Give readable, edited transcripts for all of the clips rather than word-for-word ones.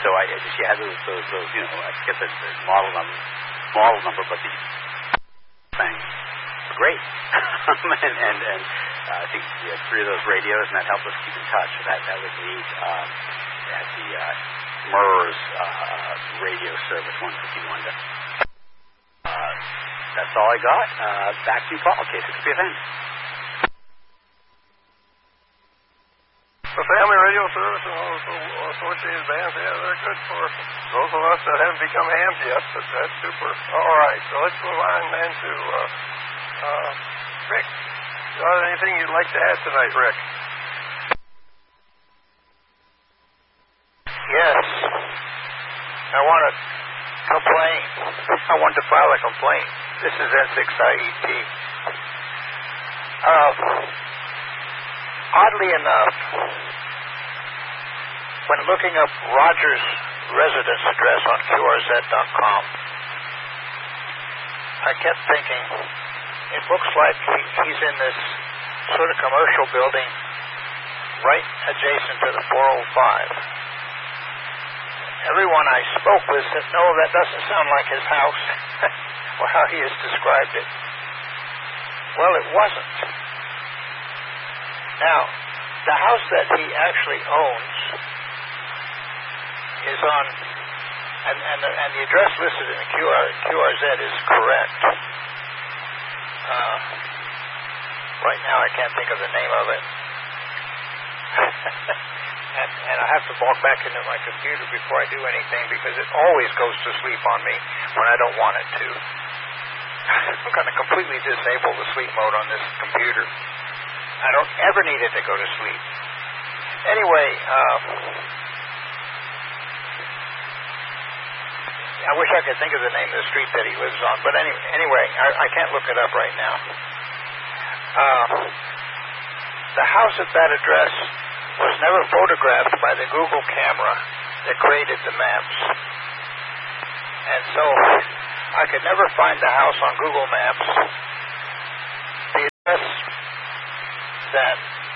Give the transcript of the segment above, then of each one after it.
So she had those I forget the model number, but the things were great. and I think we had 3 of those radios, and that helped us keep in touch. So that was neat. At the MERS radio service 151. That's all I got. Back to you, Paul. KSXPFN. The Family Radio Service and all associated bands, yeah, they're good for those of us that haven't become hams yet, but that's super. All right, so let's move on then to Rick. You got anything you'd like to add tonight, Rick? Yes. I want to complain. I want to file a complaint. This is N6IET. Oddly enough, when looking up Roger's residence address on QRZ.com, I kept thinking, it looks like he's in this sort of commercial building right adjacent to the 405. Everyone I spoke with said, no, that doesn't sound like his house, or how he has described it. Well, it wasn't. Now, the house that he actually owns is on, and the address listed in the QRZ is correct. Right now I can't think of the name of it. and I have to log back into my computer before I do anything because it always goes to sleep on me when I don't want it to. I'm going to completely disable the sleep mode on this computer. I don't ever need it to go to sleep. Anyway, I wish I could think of the name of the street that he lives on, but anyway, I can't look it up right now. The house at that address was never photographed by the Google camera that created the maps. And so I could never find the house on Google Maps. The address that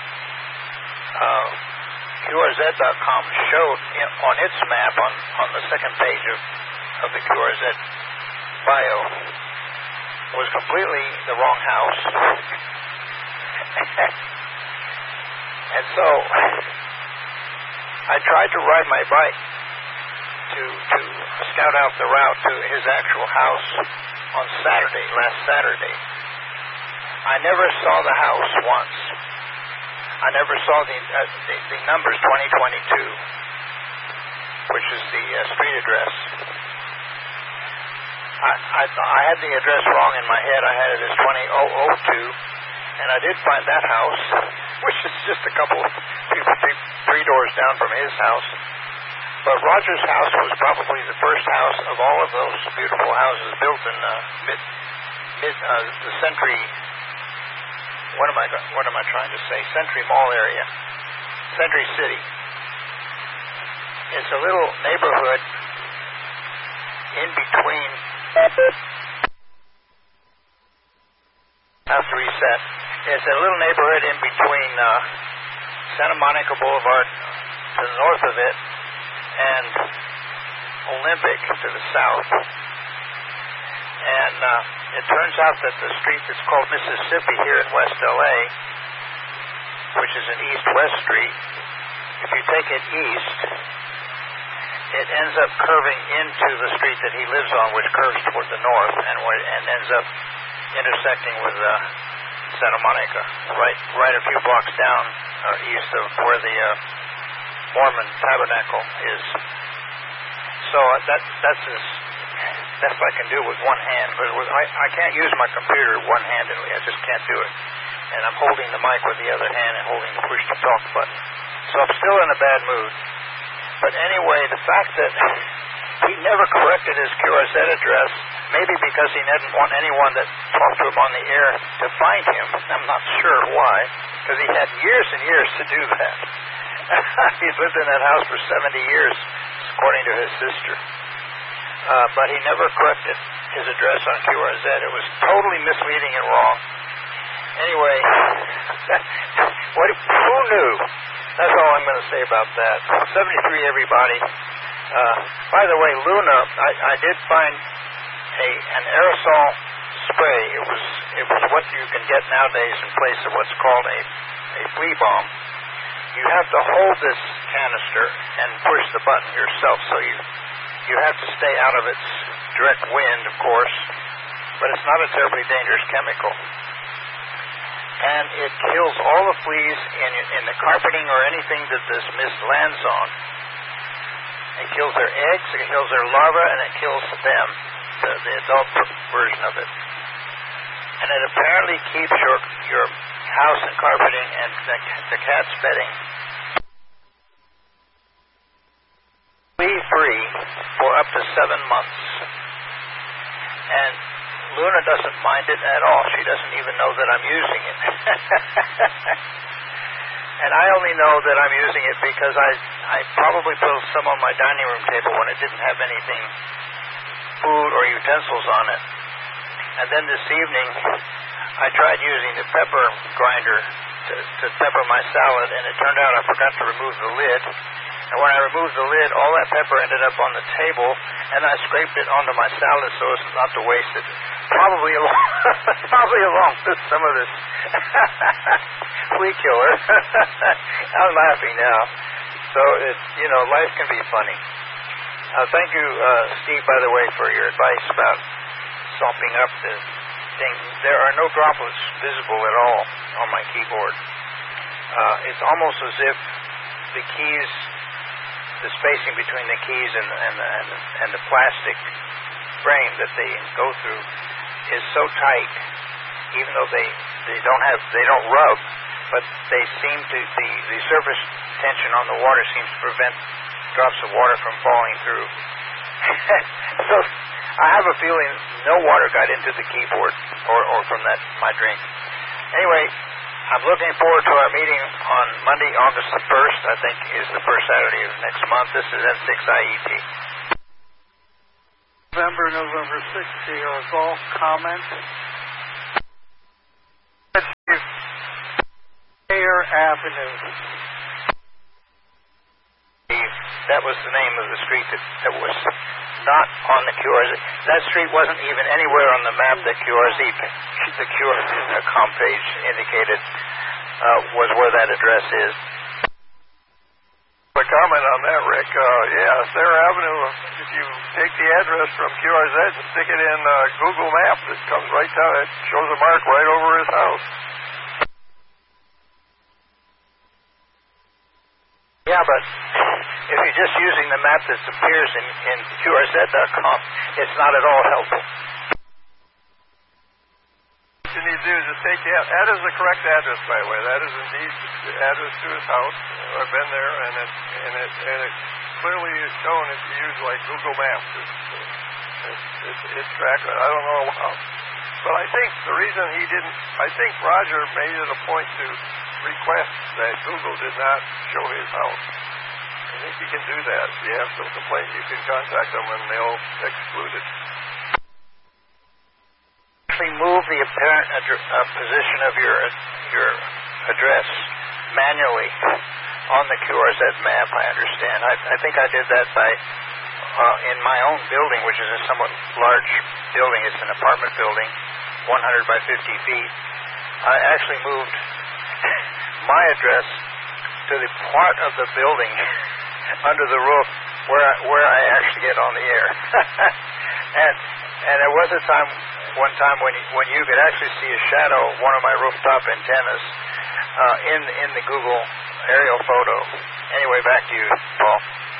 QRZ.com showed on its map on the second page of the QRZ bio was completely the wrong house. And so I tried to ride my bike to scout out the route to his actual house on last Saturday. I never saw the house once. I never saw the numbers 2022, which is the street address. I had the address wrong in my head. I had it as 20002, and I did find that house, which is just a couple, three doors down from his house. But Roger's house was probably the first house of all of those beautiful houses built in the Century. What am I trying to say? Century Mall area, Century City. It's a little neighborhood in between. Have to reset. It's a little neighborhood in between Santa Monica Boulevard to the north of it and Olympic to the south. And it turns out that the street that's called Mississippi here in West LA, which is an east-west street, if you take it east, it ends up curving into the street that he lives on, which curves toward the north and ends up intersecting with Santa Monica, right a few blocks down east of where the Mormon Tabernacle is. So that's as best I can do with one hand, but I can't use my computer one-handedly. I just can't do it. And I'm holding the mic with the other hand and holding the push-to-talk button. So I'm still in a bad mood. But anyway, the fact that he never corrected his QRZ address, maybe because he didn't want anyone that talked to him on the air to find him. I'm not sure why, because he had years and years to do that. He's lived in that house for 70 years, according to his sister. But he never corrected his address on QRZ. It was totally misleading and wrong. Anyway, who knew? That's all I'm going to say about that. 73, everybody. By the way, Luna, I did find an aerosol spray. It was what you can get nowadays in place of what's called a flea bomb. You have to hold this canister and push the button yourself, so you have to stay out of its direct wind, of course, but it's not a terribly dangerous chemical. And it kills all the fleas in the carpeting or anything that this mist lands on. It kills their eggs, it kills their larvae, and it kills them, the adult version of it. And it apparently keeps your house and carpeting and the cat's bedding flea-free for up to 7 months. And Luna doesn't mind it at all. She doesn't even know that I'm using it. And I only know that I'm using it because I probably put some on my dining room table when it didn't have anything, food or utensils on it. And then this evening, I tried using the pepper grinder to pepper my salad, and it turned out I forgot to remove the lid. And when I removed the lid, all that pepper ended up on the table, and I scraped it onto my salad so as not to waste it. Probably along with some of this flea killer. I'm laughing now. So, life can be funny. Thank you, Steve, by the way, for your advice about sopping up the thing. There are no droplets visible at all on my keyboard. It's almost as if the keys, the spacing between the keys and the plastic frame that they go through is so tight, even though they don't rub, but they seem to, the surface tension on the water seems to prevent drops of water from falling through. So I have a feeling no water got into the keyboard or from my drink. Anyway, I'm looking forward to our meeting on Monday, August the 1st, I think is the first Saturday of next month. This is at 6 IET. November 6th, your golf comment. Air Avenue. That was the name of the street that was not on the QRZ. That street wasn't even anywhere on the map that the QRZ.com page indicated was where that address is. A comment on that, Rick. Sarah Avenue, if you take the address from QRZ and stick it in Google Maps, it comes right down. It shows a mark right over his house. Yeah, but if you're just using the map that appears in QRZ.com, it's not at all helpful. What you need to do is just take that is the correct address, by the way. That is indeed the address to his house. I've been there, and it clearly is shown if you use like Google Maps. It's tracked. I don't know how, but I think the reason I think Roger made it a point to request that Google did not show his house. I think you can do that. If you have some complaint, you can contact them and they'll exclude it. Actually move the apparent position of your address manually on the QRZ map, I understand. I think I did that by in my own building, which is a somewhat large building. It's an apartment building, 100 by 50 feet. I actually moved my address to the part of the building under the roof where I actually get on the air. and there was one time when you could actually see a shadow of one of my rooftop antennas in the Google aerial photo. Anyway, back to you, Paul.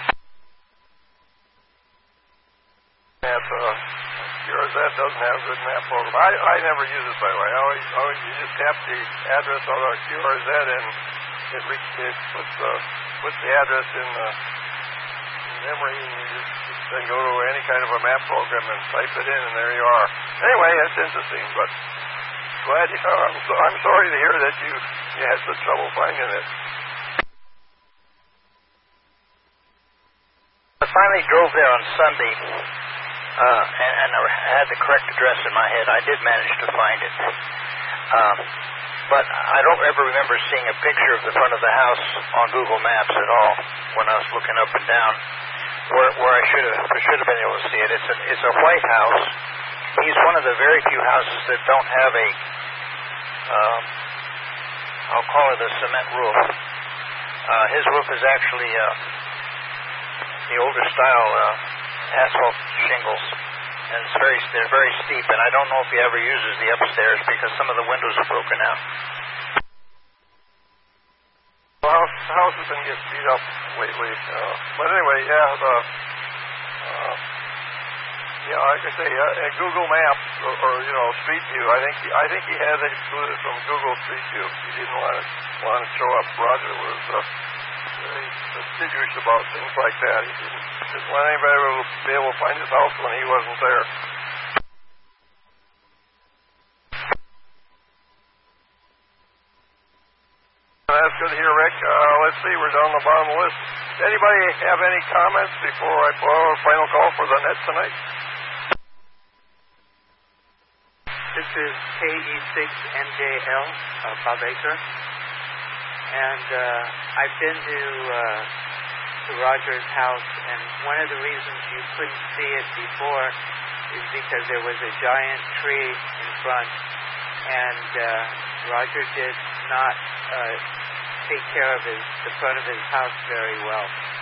QRZ doesn't have a good map program. I never use it, by the way. I always you just tap the address on our QRZ and it puts the address in memory, and you just then go to any kind of a map program and type it in, and there you are. Anyway, that's interesting, but glad I'm sorry to hear that you had such trouble finding it. I finally drove there on Sunday, and I had the correct address in my head. I did manage to find it. But I don't ever remember seeing a picture of the front of the house on Google Maps at all when I was looking up and down. where I should have been able to see it. It's a white house. He's one of the very few houses that don't have a I'll call it a cement roof. His roof is actually the older style asphalt shingles, and they're very steep. And I don't know if he ever uses the upstairs because some of the windows are broken out. The house has been getting beat up lately. But anyway, like I say, Google Maps or Street View. I think he had it excluded from Google Street View. He didn't want to show up. Roger was very fastidious about things like that. He didn't want anybody to be able to find his house when he wasn't there. That's good to hear, Rick. Let's see, we're down the bottom of the list. Anybody have any comments before I blow a final call for the net tonight? This is KE6MJL, Bob Baker. And I've been to Roger's house, and one of the reasons you couldn't see it before is because there was a giant tree in front, and Roger did not take care of the front of his house very well.